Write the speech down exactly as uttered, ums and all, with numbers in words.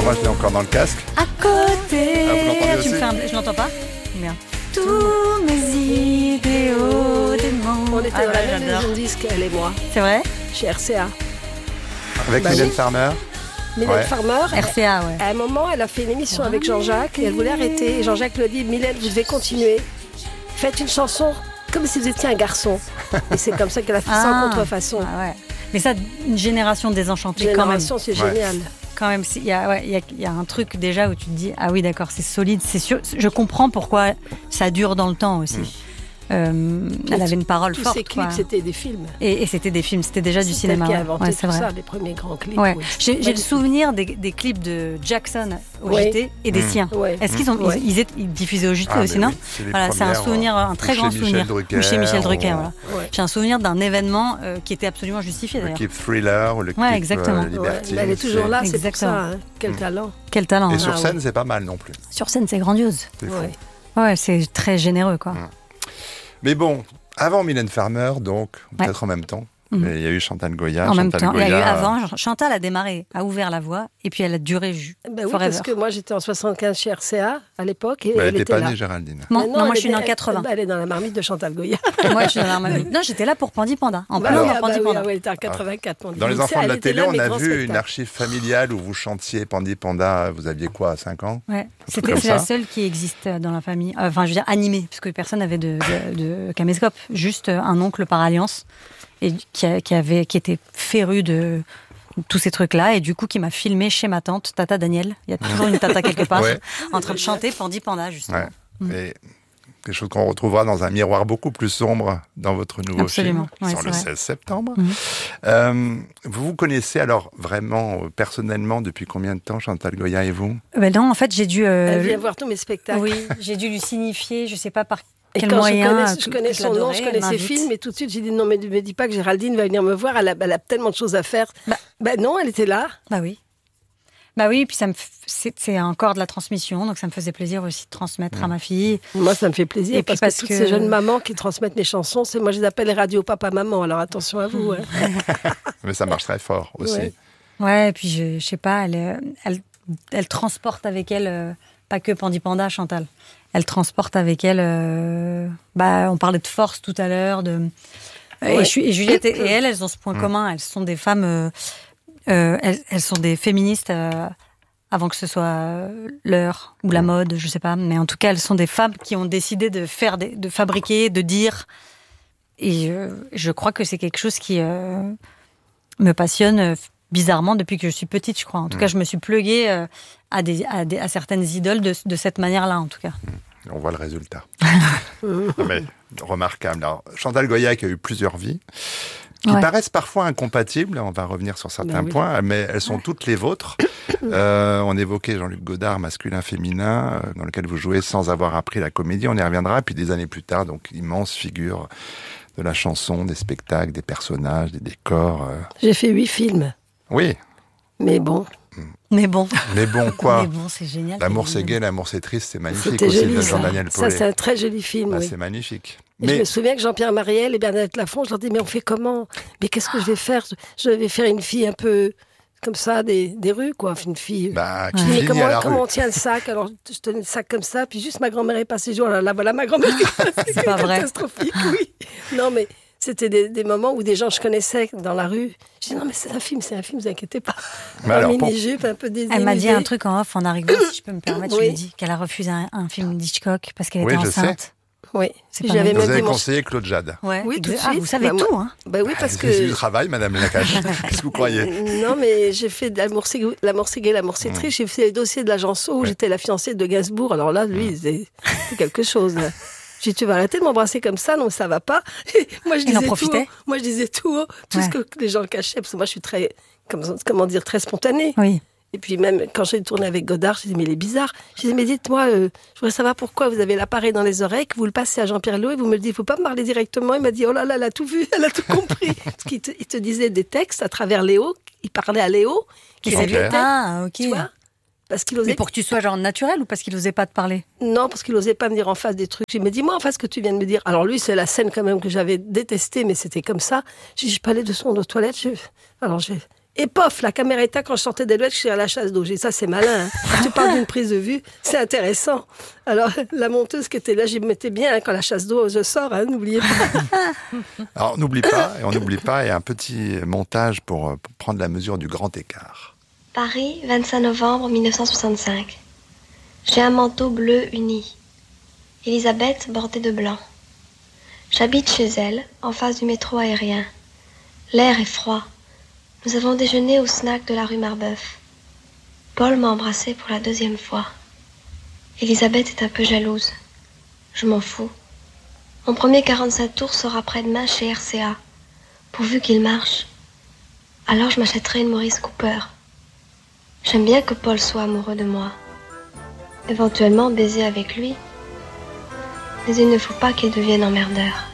moi je l'ai encore dans le casque. À côté. Ah, vous l'entendez aussi ? Tu me fais un... Je l'entends pas ? Bien. Tous mes idéaux démons. On était Ah, dans la ouais, même j'adore. maison de disque, elle et moi, C'est vrai ? chez R C A. Avec Bah Mylène oui. Farmer. Mylène Ouais. Farmer, R C A, ouais. à un moment, elle a fait une émission avec Jean-Jacques et elle voulait arrêter. Et Jean-Jacques lui a dit, Mylène, vous devez continuer. Faites une chanson comme si vous étiez un garçon. Et c'est comme ça qu'elle a fait ça en contrefaçon. Ah ouais. Mais ça, une génération désenchantée quand même. Génération, c'est Ouais. génial. Quand même, il y, a, ouais, il y, a, il y a un truc déjà où tu te dis ah oui d'accord, c'est solide, c'est sûr. Je comprends pourquoi ça dure dans le temps aussi. Mm. Euh, elle avait une parole Tous forte. ces clips, quoi. c'était des films. Et, et c'était des films, c'était déjà du C'est cinéma. elle qui a ouais. inventé Ouais, tout c'est vrai. ça, les premiers grands clips. Ouais. oui. J'ai, j'ai le Magnifique. souvenir des, des clips de Jackson au Ouais. J T et des Mm. siens. Ouais. Est-ce qu'ils ont, Ouais. ils, ils, étaient- ils diffusaient au J T Ah, aussi, mais non oui, c'est les Voilà, c'est un premières, souvenir, un très ou chez grand Michel souvenir. Drucker, Ou chez Michel Drucker, ou- voilà. Ouais. J'ai un souvenir d'un événement euh, qui était absolument justifié Le d'ailleurs. clip Thriller ou le clip Ouais, exactement. euh, Ouais, Libertine. mais elle est toujours c'est- là, c'est pour Exactement. ça. hein. Quel Mm. talent. Quel talent. Et hein. sur Ah, scène, ouais. c'est pas mal non plus. Sur scène, c'est grandiose. C'est fou. Ouais. Ouais, c'est très généreux quoi. Mm. Mais bon, avant Mylène Farmer, donc, Ouais. peut-être en même temps, Mhm. mais il y a eu Chantal Goya. En même Chantal temps, il y a eu Goya, avant, Chantal a démarré, a ouvert la voie, et puis elle a duré ju- Ben oui, forever. parce que moi j'étais en soixante-quinze chez R C A à l'époque et bah, elle elle n'était était pas là. née, Géraldine. Non, Mais non, moi elle je suis née en était- quatre-vingts. Elle est dans la marmite de Chantal Goya. Moi je suis dans la marmite. Non, j'étais là pour Pandi Panda. En Bah plein oui, dans ah bah Pandi oui, Panda. ah ouais, elle était en quatre-vingt-quatre. mon Dieu. Dans Les Donc, Enfants de elle la était télé, là, on mes a grands vu une spectacles. archive familiale où vous chantiez Pandi Panda. Vous aviez quoi, cinq ans ? Ouais. truc C'était comme c'est la ça. seule qui existe dans la famille. Euh, Enfin, je veux dire animée, parce que personne n'avait de, de, de caméscope. Juste un oncle par alliance et qui, a- qui avait qui était féru de tous ces trucs-là et du coup qui m'a filmé chez ma tante, Tata Daniel. Il y a toujours une tata quelque part Ouais. en train de chanter Pandi Panda justement. Ouais. Mm. Et quelque chose qu'on retrouvera dans un miroir beaucoup plus sombre dans votre nouveau Absolument. film, Ouais, sur c'est le vrai. seize septembre. Mhm. Euh, vous vous connaissez alors vraiment, euh, personnellement, depuis combien de temps, Chantal Goya et vous ? Ben non, en fait, j'ai dû. euh, Elle vient voir tous mes spectacles. oui, j'ai dû lui signifier, je sais pas par Et quel quand moyen. je euh, connais, je que- connais que je son nom, l'adorais, je elle connais ses m'invite. films, et tout de suite j'ai dit non, mais ne me dis pas que Géraldine va venir me voir, elle a, elle a tellement de choses à faire. Bah. Bah non, elle était là. Bah oui. Bah oui, puis ça me, f- c'est, c'est encore de la transmission, donc ça me faisait plaisir aussi de transmettre à ma fille. Moi, ça me fait plaisir, Et puis parce, parce que toutes que- ces jeunes mamans qui transmettent mes chansons, c'est moi je les appelle les radios papa-maman, alors attention à vous. hein. Mais ça marche très fort aussi. Ouais. Ouais, et puis je, je sais pas, elle, euh, elle, elle transporte avec elle, euh, pas que Pandi Panda, Chantal. Elle transporte avec elle, euh, bah, on parlait de force tout à l'heure, de. Et, Ouais. je suis- et Juliette et, et elle, elles ont ce point commun. Elles sont des femmes, euh, euh, elles, elles sont des féministes euh, avant que ce soit euh, l'heure ou la mode, je sais pas. Mais en tout cas, elles sont des femmes qui ont décidé de faire, des, de fabriquer, de dire. Et euh, je crois que c'est quelque chose qui euh, me passionne euh, bizarrement depuis que je suis petite, je crois. En tout cas, je me suis pluguée euh, à, des, à, des, à certaines idoles de, de cette manière-là, en tout cas. On voit le résultat. Non, mais remarquable. Alors, Chantal Goya qui a eu plusieurs vies, qui Ouais. paraissent parfois incompatibles, on va revenir sur certains Ben oui. points, mais elles sont toutes les vôtres. Euh, on évoquait Jean-Luc Godard, masculin-féminin, euh, dans lequel vous jouez sans avoir appris la comédie, on y reviendra, puis des années plus tard, donc immense figure de la chanson, des spectacles, des personnages, des décors. euh. J'ai fait huit films, Oui, mais bon, Mais bon. mais bon, quoi. Mais bon, c'est génial. L'amour c'est gai, l'amour c'est triste, c'est magnifique c'était aussi de joli ça. Jean-Daniel Ça, Paulet. c'est un très joli film, Bah, oui. C'est magnifique. Et Je Mais me souviens que Jean-Pierre Mariel et Bernadette Lafont, je leur dis, mais on fait comment ? Mais qu'est-ce que je vais faire ? Je vais faire une fille un peu comme ça, des, des rues, quoi. Une fille. bah, qui Je dis, mais finit comment, à la comment rue. on tient le sac ? Alors, je tenais le sac comme ça, puis juste ma grand-mère est passée. Je dis, oh là là, voilà ma grand-mère. C'est pas vrai. catastrophique, oui. Non, mais c'était des, des moments où des gens que je connaissais dans la rue. Je dis, non, mais c'est un film, c'est un film, vous inquiétez pas. Mais Un alors, pour- mini-jupe, un peu dénudé. Elle m'a dit un truc en off en arrivant, si je peux me permettre. Je lui ai Oui. dit qu'elle a refusé un, un film d'Hitchcock parce qu'elle Oui, était je sais. enceinte. Oui. C'est Puis pas j'avais mal. Vous même avez dit mon- conseillé Claude Jade. Ouais. Oui, tout de Ah, suite. vous savez Bah, moi- tout, hein. Bah oui, parce C'est du que. travail, Madame Lacache. Qu'est-ce que vous croyez? Euh, Non, mais j'ai fait de l'amour c'est gai, l'amour c'est gai, l'amour c'est triste. J'ai fait le dossier de l'Agenceau où Ouais. j'étais la fiancée de Gainsbourg. Alors là, lui, c'est c'est quelque chose. là. J'ai dit, tu vas arrêter de m'embrasser comme ça, non, ça va pas. Et moi, je Il en disais tout profitait. haut. Moi, je disais tout haut, tout Ouais. ce que les gens cachaient, parce que moi, je suis très, comment, comment dire, très spontanée. Oui. Et puis même quand j'ai tourné avec Godard, je disais, mais il est bizarre. Je disais, mais dites-moi, euh, je voudrais savoir pourquoi vous avez l'appareil dans les oreilles, que vous le passez à Jean-Pierre Léaud et vous me le dites, il faut pas me parler directement. Il m'a dit, oh là là, elle a tout vu, elle a tout compris. Parce qu'il te, il te disait des textes à travers Léo, il parlait à Léo, qui Qui Ok. répétait, Ah, ok. tu vois, parce qu'il osait Mais pour que tu sois genre naturel ou parce qu'il osait pas te parler? Non, parce qu'il osait pas me dire en face des trucs. J'ai dit, dis-moi en face ce que tu viens de me dire. Alors lui, c'est la scène quand même que j'avais détestée, mais c'était comme ça. J'ai dit, je parlais de son de toilette. Je... Alors je... Et pof, la caméra éteinte quand je sortais des douettes, je suis à la chasse d'eau. J'ai dit, ça c'est malin. Hein. Quand tu parles d'une prise de vue, c'est intéressant. Alors la monteuse qui était là, j'y mettais bien hein, quand la chasse d'eau, je sors, hein, n'oubliez pas. Alors n'oublie pas, et on n'oublie pas, il y a un petit montage pour, pour prendre la mesure du grand écart. Paris, vingt-cinq novembre mille neuf cent soixante-cinq. J'ai un manteau bleu uni. Elisabeth bordée de blanc. J'habite chez elle, en face du métro aérien. L'air est froid. Nous avons déjeuné au snack de la rue Marbeuf. Paul m'a embrassée pour la deuxième fois. Elisabeth est un peu jalouse. Je m'en fous. Mon premier quarante-cinq tours sera après-demain chez R C A. Pourvu qu'il marche. Alors je m'achèterai une Maurice Cooper. J'aime bien que Paul soit amoureux de moi. Éventuellement baiser avec lui. Mais il ne faut pas qu'il devienne emmerdeur.